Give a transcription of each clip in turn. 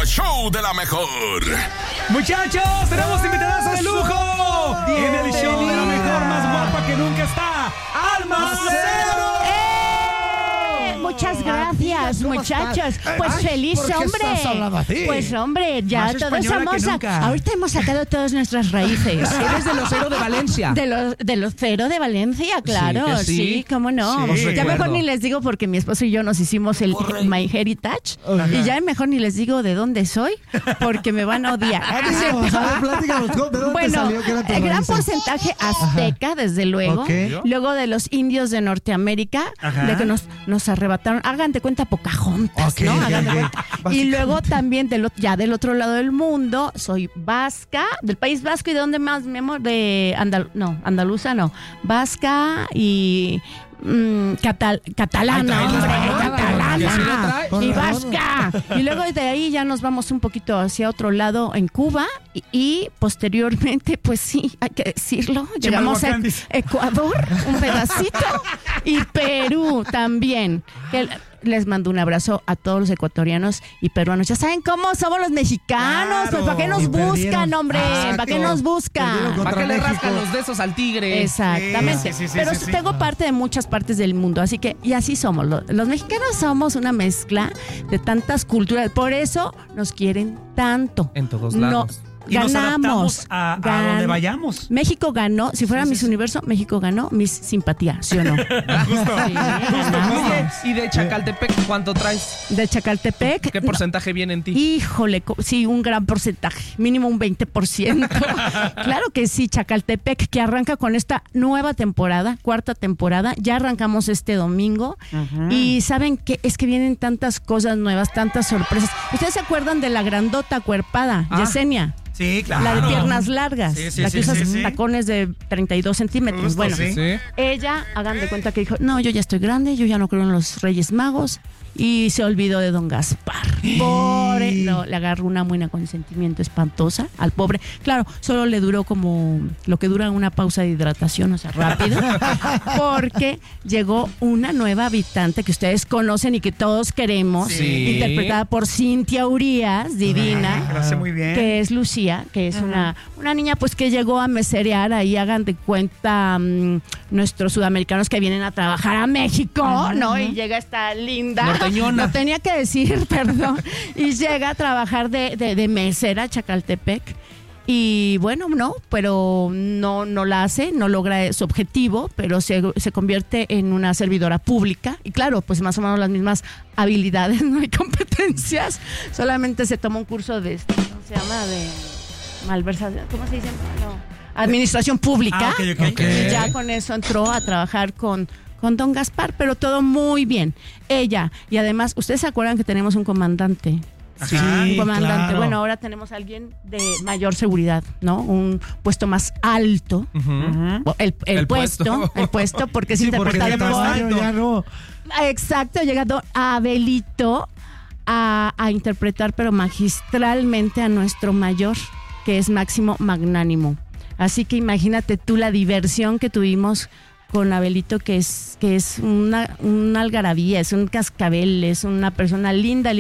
show de la mejor. Muchachos, tenemos invitadas de lujo. En el show de la mejor, más guapa que nunca está, Alma Cero. Muchas gracias, muchachos. Pues feliz, hombre. Pues hombre, ya Más todos española somos. que nunca. Ahorita hemos sacado todas nuestras raíces. Eres de los Cero de Valencia. De los Cero de Valencia, claro. Sí, que sí. Cómo no. Sí. Ya mejor Recuerdo. ni les digo porque mi esposo y yo nos hicimos el My Heritage. Y ya mejor ni les digo de dónde soy porque me van a odiar. Bueno, el gran porcentaje azteca, desde luego. Okay. Luego de los indios de Norteamérica, Ajá. de que nos arrebataron. Hagan de cuenta Pocahontas, Okay, ¿no? ok, Hagan de ok. cuenta. Y luego también ya del otro lado del mundo, soy vasca, del País Vasco. ¿Y de dónde más, mi amor? De andaluza, no. Vasca y... catalana, Ay, hombre, catalana. Que sí lo catalana trae. y vasca. Y luego de ahí ya nos vamos un poquito hacia otro lado en Cuba y posteriormente, pues sí, hay que decirlo, llegamos a Chimalhuacán. Ecuador, un pedacito, y Perú también. Que les mando un abrazo a todos los ecuatorianos y peruanos. Ya saben cómo somos los mexicanos, Claro. pues ¿para qué nos Y perdieron. buscan, hombre? Exacto. ¿Para qué nos buscan? Perdieron ¿Para contra qué le México. rascan los besos al tigre? Exactamente. Sí, Pero sí. tengo parte de muchas partes del mundo, así que, y así somos. Los mexicanos somos una mezcla de tantas culturas. Por eso nos quieren tanto. En todos lados. Y nos adaptamos ganamos. a donde vayamos. México ganó, si fuera Miss Universo, México ganó Miss Simpatía, ¿sí o no? Justo. Sí, ganamos. Oye, ¿y de Chacaltepec cuánto traes? De Chacaltepec. ¿Qué porcentaje viene en ti? Híjole, sí, un gran porcentaje, mínimo un 20%. Claro que sí, Chacaltepec, que arranca con esta nueva temporada, cuarta temporada. Ya arrancamos este domingo. Y saben que es que vienen tantas cosas nuevas, tantas sorpresas. ¿Ustedes se acuerdan de la grandota cuerpada, Yesenia? Sí, claro. La de piernas largas, Sí, la que usa sí. tacones de 32 centímetros. Justo, Bueno, sí. Sí. ella, hagan de cuenta que dijo, no, yo ya estoy grande, yo ya no creo en los Reyes Magos, y se olvidó de Don Gaspar. Pobre, no, le agarró una muina con sentimiento espantosa al pobre. Claro, solo le duró como lo que dura una pausa de hidratación, o sea, rápido, porque llegó una nueva habitante que ustedes conocen y que todos queremos, Sí. interpretada por Cintia Urías, divina, Lo hace muy bien. que es Lucía, que es una niña pues que llegó a meserear ahí, hagan de cuenta nuestros sudamericanos que vienen a trabajar a México, ¿no? Y llega esta linda, Norteñona. lo tenía que decir, perdón, y llega a trabajar de mesera a Chacaltepec. Y bueno, no, pero no la hace, no logra su objetivo, pero se convierte en una servidora pública. Y claro, pues más o menos las mismas habilidades, no hay competencias. Solamente se toma un curso de, ¿cómo se llama? De malversación, ¿cómo se dice? No, administración pública. Ok. Y ya con eso entró a trabajar con Don Gaspar, pero todo muy bien. Ella, y además, ¿ustedes se acuerdan que tenemos un comandante? Sí, Un comandante. claro. Bueno, ahora tenemos a alguien de mayor seguridad, ¿no? Un puesto más alto. Ujú. El puesto, porque es Sí, porque interpretado de por... tamaño ya no. Exacto, ha llegado Abelito a interpretar, pero magistralmente, a nuestro mayor, que es Máximo Magnánimo. Así que imagínate tú la diversión que tuvimos con Abelito, que es una algarabía, es un cascabel, es una persona linda.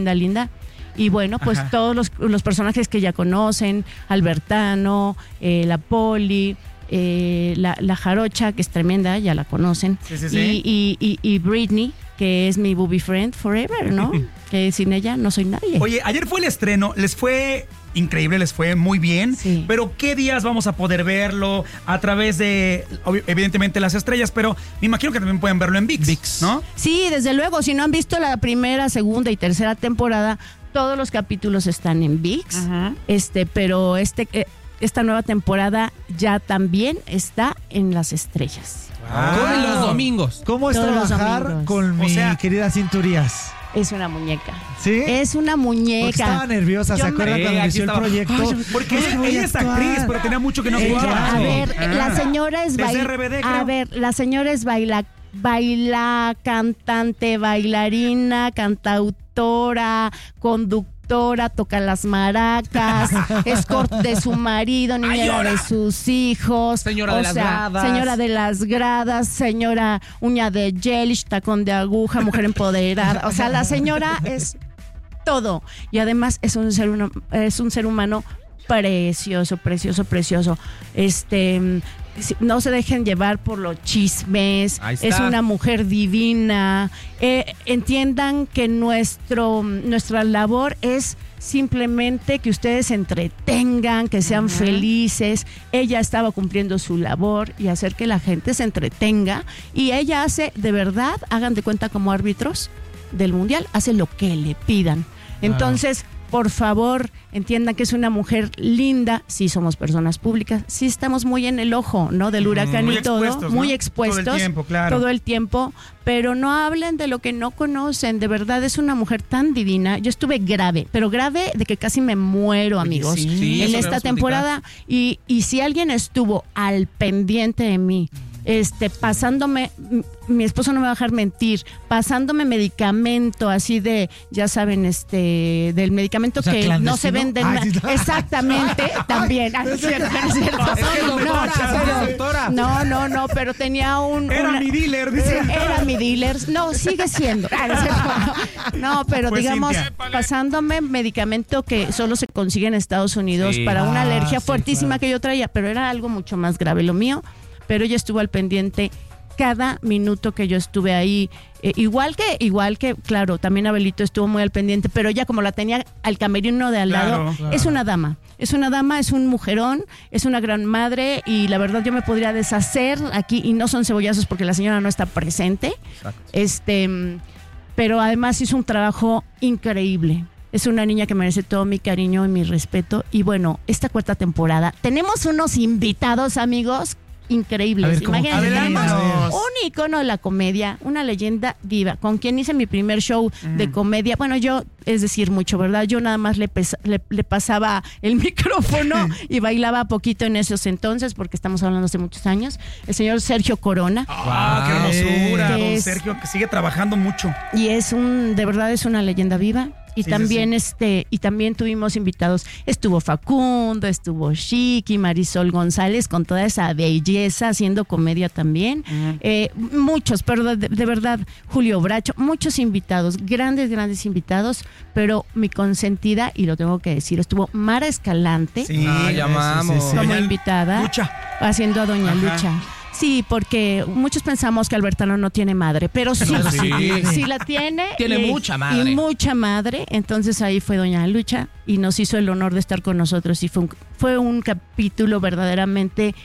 Y bueno, pues Ajá. todos los personajes que ya conocen, Albertano, la Poli, la Jarocha, que es tremenda, ya la conocen, Sí. y Britney, que es mi booby friend forever, ¿no? Que sin ella no soy nadie. Oye, ayer fue el estreno, les fue increíble, les fue muy bien, Sí. pero ¿qué días vamos a poder verlo? A través de, evidentemente, las estrellas, pero me imagino que también pueden verlo en ViX, ¿no? Sí, desde luego, si no han visto la primera, segunda y tercera temporada, todos los capítulos están en ViX, pero esta nueva temporada ya también está en las estrellas. Todos los domingos. ¿Cómo es Todos los trabajar domingos. con mi O sea- querida Cinturías? Es una muñeca. ¿Sí? Es una Porque muñeca. estaba nerviosa, ¿se Yo acuerdan me- cuando aquí inició el estaba. proyecto? Porque Es que voy ella a es actuar. actriz, pero tenía mucho que no jugaba. A ver, la señora es Desde RBD, creo. A ver, la señora es baila, cantante, bailarina, cantautora, conductora, toca las maracas, escort de su marido, niñera de sus hijos, Señora de las gradas. señora de las gradas, señora uña de gelish, tacón de aguja, mujer empoderada. O sea, la señora es todo. Y además es un ser humano precioso, precioso, precioso. No se dejen llevar por los chismes. Es una mujer divina. Entiendan que nuestra labor es simplemente que ustedes se entretengan, que sean felices. Ella estaba cumpliendo su labor y hacer que la gente se entretenga. Y ella hace, de verdad, hagan de cuenta como árbitros del mundial, hace lo que le pidan. Entonces, por favor, entiendan que es una mujer linda. Sí somos personas públicas, sí estamos muy en el ojo, ¿no? Del huracán y todo, muy expuestos todo el tiempo, claro. Todo el tiempo, pero no hablen de lo que no conocen. De verdad, es una mujer tan divina. Yo estuve grave, pero grave de que casi me muero, amigos, en esta temporada. Y si alguien estuvo al pendiente de mí, pasándome, mi esposo no me va a dejar mentir, pasándome medicamento así de, ya saben, del medicamento, o sea, que no se vende. Exactamente, también. No es cierto, no es cierto. Doctora. No, pero tenía mi dealer, dice. Era mi dealer. No, sigue siendo. No, pero pues digamos, pasándome medicamento que solo se consigue en Estados Unidos para una alergia fuertísima que yo traía, pero era algo mucho más grave lo mío. Pero ella estuvo al pendiente cada minuto que yo estuve ahí. Igual que, claro, también Abelito estuvo muy al pendiente, pero ella, como la tenía al camerino de al lado, es una dama, es un mujerón, es una gran madre, y la verdad yo me podría deshacer aquí, y no son cebollazos porque la señora no está presente. Exacto. Pero además hizo un trabajo increíble. Es una niña que merece todo mi cariño y mi respeto. Y bueno, esta 4ª temporada tenemos unos invitados, amigos, increíbles. Imagínense, tenemos un icono de la comedia, una leyenda viva, con quien hice mi primer show de comedia. Bueno, yo, es decir, mucho, ¿verdad? Yo nada más le pasaba el micrófono y bailaba poquito en esos entonces, porque estamos hablando hace muchos años. El señor Sergio Corona. ¡Qué hermosura! Don Sergio, que sigue trabajando mucho. Y de verdad es una leyenda viva. Y también y también tuvimos invitados. Estuvo Facundo, estuvo Chiqui, Marisol González, con toda esa belleza haciendo comedia también. Muchos, pero de verdad, Julio Bracho, muchos invitados, grandes invitados, pero mi consentida, y lo tengo que decir, estuvo Mara Escalante. Llamamos. Como invitada. Lucha. Haciendo a Doña Lucha. Sí, porque muchos pensamos que Albertano no tiene madre, pero sí la tiene. Tiene mucha madre. Y mucha madre. Entonces ahí fue Doña Lucha y nos hizo el honor de estar con nosotros. Y fue un capítulo verdaderamente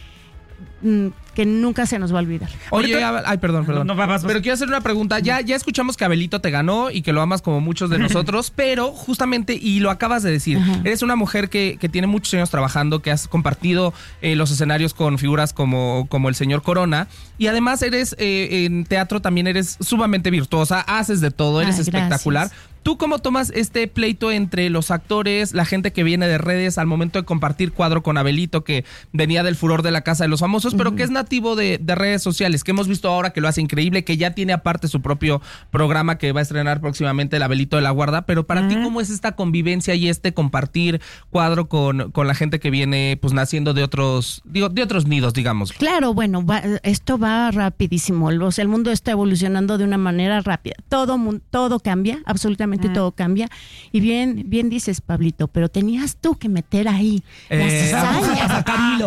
que nunca se nos va a olvidar. Oye, perdón. No, vas. Pero quiero hacer una pregunta. Ya escuchamos que Abelito te ganó y que lo amas como muchos de nosotros, pero justamente, y lo acabas de decir, eres una mujer que tiene muchos años trabajando, que has compartido los escenarios con figuras como el señor Corona, y además eres, en teatro también eres sumamente virtuosa, haces de todo, eres espectacular. Gracias. ¿Tú cómo tomas este pleito entre los actores, la gente que viene de redes al momento de compartir cuadro con Abelito, que venía del furor de la Casa de los Famosos, pero que es nativo de redes sociales, que hemos visto ahora que lo hace increíble, que ya tiene aparte su propio programa que va a estrenar próximamente, el Abelito de la Guarda? Pero para ti, ¿cómo es esta convivencia y compartir cuadro con la gente que viene pues naciendo de otros nidos, digamos? Claro, bueno, esto va rapidísimo. O sea, el mundo está evolucionando de una manera rápida. Todo cambia, absolutamente todo cambia. Y bien dices, Pablito, pero tenías tú que meter ahí la cizaña.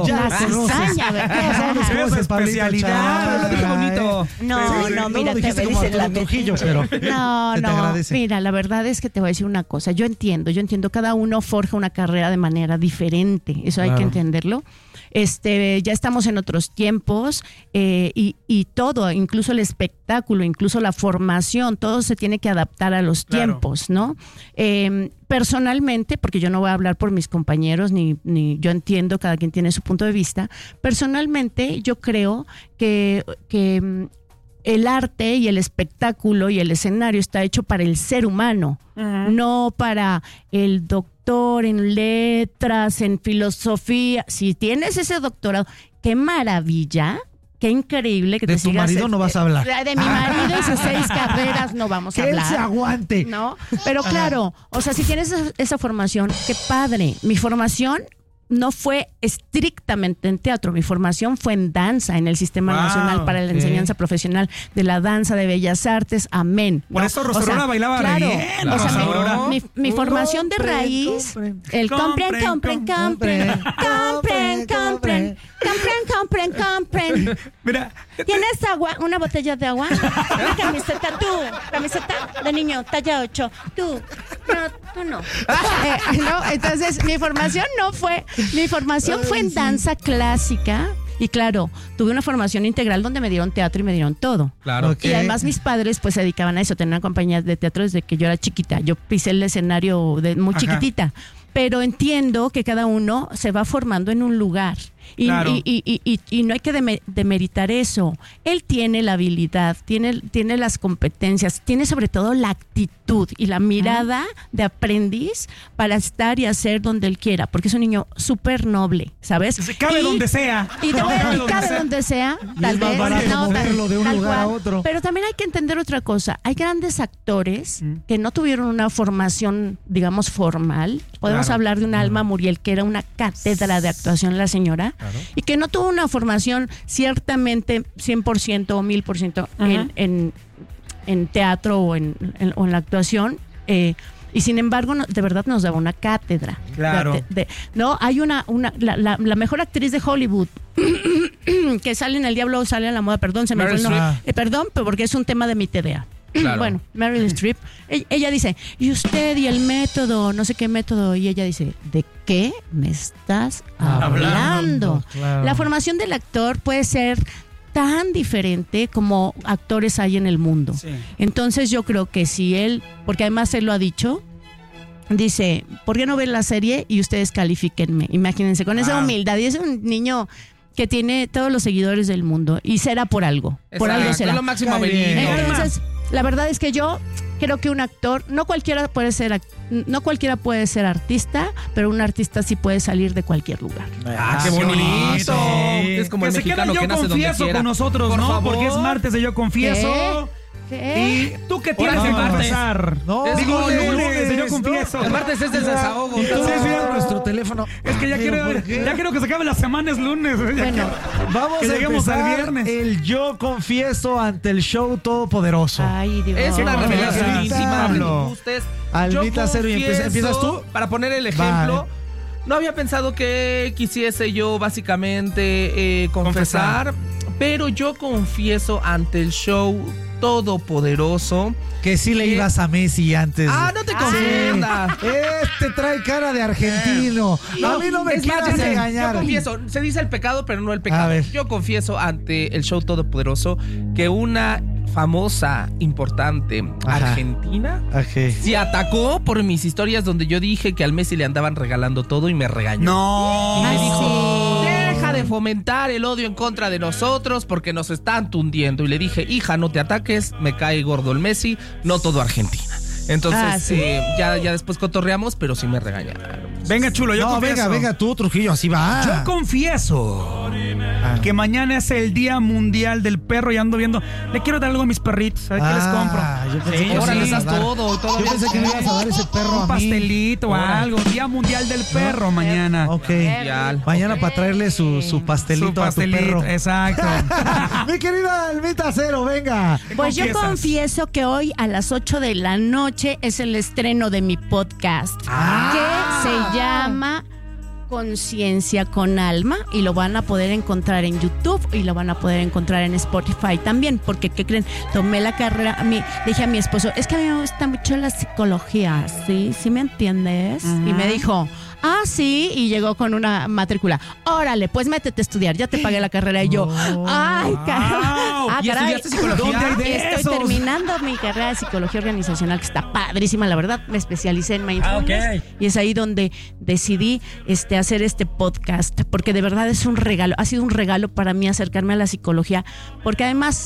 Esa especialidad. Qué bonito. No, mira, te como Arturo Trujillo, pero no, mira, la verdad es que te voy a decir una cosa. Yo entiendo, cada uno forja una carrera de manera diferente. Eso hay que entenderlo. Ya estamos en otros tiempos, y todo, incluso el espectáculo, incluso la formación, todo se tiene que adaptar a los tiempos, ¿no? Personalmente, porque yo no voy a hablar por mis compañeros, ni yo entiendo, cada quien tiene su punto de vista. Personalmente, yo creo que el arte y el espectáculo y el escenario está hecho para el ser humano, no para el doctor en letras, en filosofía. Si tienes ese doctorado, qué maravilla, qué increíble que de te tu sigas. marido no vas a hablar. De mi marido y sus 6 carreras no vamos a hablar. Que él se aguante. ¿No? Pero claro, o sea, si tienes esa formación, qué padre. Mi formación no fue estrictamente en teatro, mi formación fue en danza, en el Sistema Nacional para la Enseñanza Profesional de la Danza de Bellas Artes, amén. Por eso Rosa Aurora bailaba re bien. O sea, Rosa Aurora. mi formación de raíz, el compren. Mira, ¿Tienes agua? ¿Una botella de agua? Una camiseta, tú. Camiseta de niño, talla 8. Tú. No, tú no. No, entonces mi formación fue en danza clásica. Y claro, tuve una formación integral donde me dieron teatro y me dieron todo. Claro. Ok. Y además mis padres pues se dedicaban a eso, tenían una compañía de teatro desde que yo era chiquita. Yo pisé el escenario muy chiquitita. Pero entiendo que cada uno se va formando en un lugar. Y, Claro. y no hay que demeritar eso. Él tiene la habilidad, tiene las competencias, tiene sobre todo la actitud y la mirada de aprendiz para estar y hacer donde él quiera, porque es un niño súper noble, ¿sabes? Se cabe Y- donde sea. Y te voy a cabe donde sea, tal es más vez. barato moverlo de un tal lugar a cual. otro. Pero también hay que entender otra cosa. Hay grandes actores que no tuvieron una formación, digamos, formal. Podemos Claro. hablar de una Alma Muriel, que era una cátedra de actuación la señora, y que no tuvo una formación ciertamente 100% o 1000% en teatro o en la actuación. Y sin embargo, de verdad nos daba una cátedra. Claro. No, hay la mejor actriz de Hollywood que sale en El Diablo, sale a la moda, perdón, se me fue Meryl el nombre. Streep. Perdón, pero porque es un tema de mi TDA. Claro. Bueno, Meryl Streep, ella dice, y usted y el método, no sé qué método, y ella dice, ¿de qué me estás hablando? Claro. La formación del actor puede ser tan diferente como actores hay en el mundo. Sí. Entonces yo creo que si él, porque además él lo ha dicho, dice, ¿por qué no ven la serie y ustedes califíquenme? Imagínense, con esa Wow. humildad. Y es un niño que tiene todos los seguidores del mundo y será por algo. Por algo Exacto, será. es lo máximo Cae bien. Abelino. Entonces, la verdad es que yo creo que un actor, no cualquiera puede ser artista, pero un artista sí puede salir de cualquier lugar. Ah, qué bonito. Sí. Es como que el se queda mexicano Yo que nace donde Confieso quiera. con nosotros, Por ¿no? favor. Porque es martes de Yo Confieso. ¿Qué? ¿Y tú qué tienes Ahora que sí, martes. confesar? No, Es Digo, lunes, lunes de Yo no. Confieso. El martes es de desahogo. Entonces Sí, mira sí. nuestro teléfono. Es que ya ¿Pero por qué? quiero que se acabe la semana, es lunes. Ya Bueno, quiero Vamos que a lleguemos al empezar viernes. el Yo Confieso ante el show todopoderoso. ay, Dios. Es una Qué revelación bonito. íntima. Pablo. Ustedes. Almita Cero, y ¿empiezas tú? Para poner el ejemplo, Vale. no había pensado que quisiese yo básicamente confesar, pero yo confieso ante el show todopoderoso. Que sí le ¿Qué? ibas a Messi antes. Ah, no te confundas. Trae cara de argentino. A mí no me es más, quieras yo engañar. confieso, se dice el pecado, pero no el pecado. A ver. Yo confieso ante el show todopoderoso que una famosa, importante Ajá. argentina Ok. se atacó por mis historias donde yo dije que al Messi le andaban regalando todo y me regañó. No. Y me Ah, dijo, sí. deja de fomentar el odio en contra de nosotros porque nos están tundiendo. Y le dije, hija, no te ataques, me cae gordo el Messi, no todo Argentina. Entonces, Ah, sí. ya después cotorreamos, pero sí me regañaron. Venga, chulo, yo No, confieso. venga tú, Trujillo, así va. Yo confieso que mañana es el Día Mundial del Perro y ando viendo. Le quiero dar algo a mis perritos. A ver qué les compro. Yo pensé Sí, que yo Ahora sí. les das ibas a dar- todo. Yo pensé que me ibas a dar ese perro a Un mí. pastelito o Ahora. algo. Día Mundial del Perro mañana. Ok. Mundial. Mañana para traerle su pastelito, Su pastelito, a tu perro. exacto. Mi querida Almita Cero, venga. Pues yo confiesas? confieso que hoy a las 8 de la noche es el estreno de mi podcast, que se llama Conciencia con Alma, y lo van a poder encontrar en YouTube y lo van a poder encontrar en Spotify también, porque ¿qué creen? Tomé la carrera, dije a mi esposo, es que a mí me gusta mucho la psicología, ¿sí? ¿Sí me entiendes? Y me dijo, sí, y llegó con una matrícula. Órale, pues métete a estudiar, ya te pagué la carrera. Y yo, ay, Wow. ¿Y caray. estudiaste psicología? ¿Dónde hay de Estoy esos? terminando mi carrera de psicología organizacional, que está padrísima, la verdad. Me especialicé en mindfulness. ok. Y es ahí donde decidí hacer este podcast, porque de verdad es un regalo. Ha sido un regalo para mí acercarme a la psicología, porque además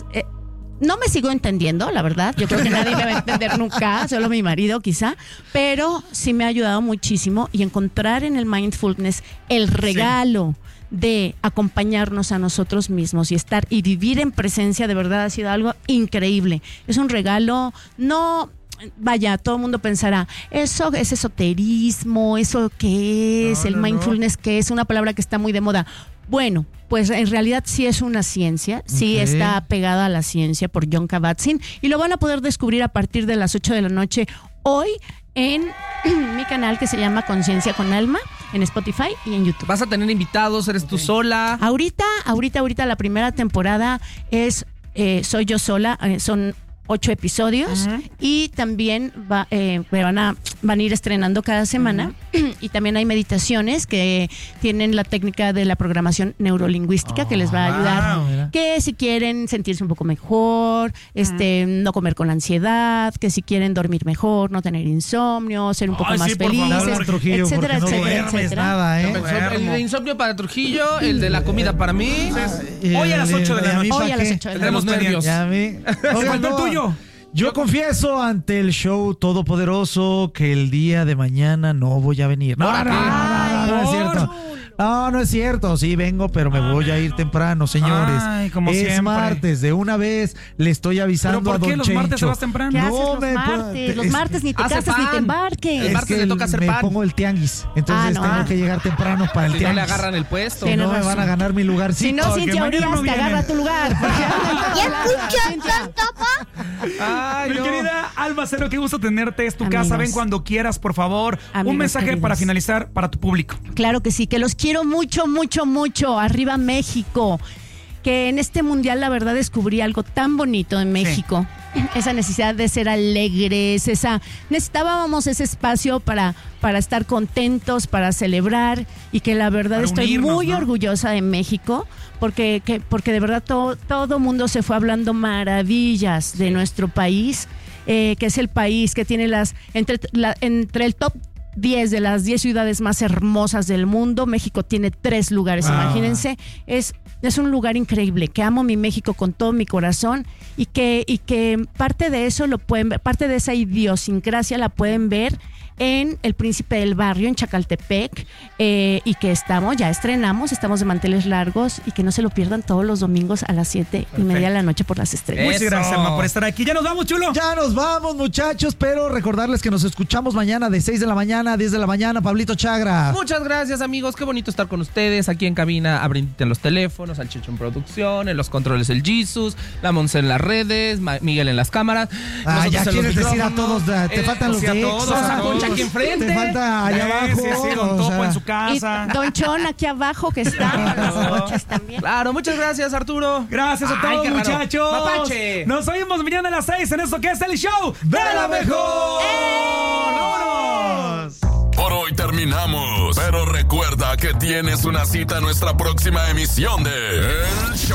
no me sigo entendiendo, la verdad. Yo creo que nadie me va a entender nunca, solo mi marido quizá, pero sí me ha ayudado muchísimo, y encontrar en el mindfulness el regalo de acompañarnos a nosotros mismos y estar y vivir en presencia, de verdad ha sido algo increíble. Es un regalo, no vaya, todo el mundo pensará, eso es esoterismo, eso qué es, el mindfulness, que es una palabra que está muy de moda. Bueno, pues en realidad sí es una ciencia, sí está pegada a la ciencia por Jon Kabat-Zinn, y lo van a poder descubrir a partir de las 8 de la noche hoy en mi canal que se llama Conciencia con Alma, en Spotify y en YouTube. ¿Vas a tener invitados? ¿Eres tú sola? Ahorita la primera temporada es soy yo sola, son 8 episodios y también van a ir estrenando cada semana y también hay meditaciones que tienen la técnica de la programación neurolingüística que les va a ayudar, que si quieren sentirse un poco mejor, no comer con ansiedad, que si quieren dormir mejor, no tener insomnio, ser un poco más felices, Trujillo, etcétera, no etcétera, duermes etcétera. nada, El de insomnio para Trujillo, el de la comida para mí. Hoy a las 8 de la noche. Hoy a las 8 de la Tendremos noche. nervios. Ya vi. ¿Se faltó el tuyo? Yo confieso ante el show todopoderoso que el día de mañana no voy a venir. No es cierto. No es cierto. Sí vengo, pero me voy a ir temprano, señores. Ay, como es siempre. martes. De una vez le estoy avisando ¿Pero a por Don qué los Chencho. martes te vas temprano? ¿Qué No, haces los me- martes? Los es- martes ni te hace casas ni te pan. embarques. El martes le toca hacer me pan. pongo el tianguis. Entonces no. tengo que llegar temprano para el Si no le tianguis. agarran el puesto. Sí, no Tienes me van razón. a ganar mi lugar. Si no, porque Cintia mañana Urias no te viene. agarra tu lugar. Ay, Mi no. querida Alma Cero, qué gusto tenerte. Es tu Amigos. casa. Ven cuando quieras, por favor. Amigos Un mensaje queridos. para finalizar para tu público. Claro que sí, que los quiero mucho, mucho, mucho. Arriba México. Que en este mundial, la verdad, descubrí algo tan bonito en México. Esa necesidad de ser alegres, necesitábamos ese espacio para estar contentos, para celebrar, y que la verdad Para estoy unirnos, muy ¿no? orgullosa de México, porque de verdad todo mundo se fue hablando maravillas de nuestro país, que es el país que tiene entre el top 10 de las 10 ciudades más hermosas del mundo. México tiene 3 lugares, imagínense. Es un lugar increíble, que amo mi México con todo mi corazón, y que parte de eso lo pueden ver, parte de esa idiosincrasia la pueden ver en El Príncipe del Barrio, en Chacaltepec, y que estamos de manteles largos, y que no se lo pierdan todos los domingos a las 7:30 de la noche por Las Estrellas. Muchas gracias, Alma, por estar aquí. Ya nos vamos, chulo. Ya nos vamos, muchachos, pero recordarles que nos escuchamos mañana de 6 de la mañana a 10 de la mañana. Pablito Chagra. Muchas gracias, amigos. Qué bonito estar con ustedes aquí en cabina, a Brindita en los teléfonos, al Checho en producción, en los controles el Jesus, la Monse en las redes, Miguel en las cámaras. Ah, ya nosotros en los quieres decir a micrófonos. todos, te faltan los sí, a de todos, Exa. a todos. Aquí enfrente. Te falta allá abajo. Sí, don o Topo sea, en su Y casa. Don Chon aquí abajo, que está a las noches también. Claro, muchas gracias, Arturo. Gracias a Ay, todos, qué raro. muchachos. Mapache. Nos oímos mañana a las 6 en esto que es el show ¡De la mejor! ¡Vámonos! Por hoy terminamos, pero recuerda que tienes una cita en nuestra próxima emisión de El Show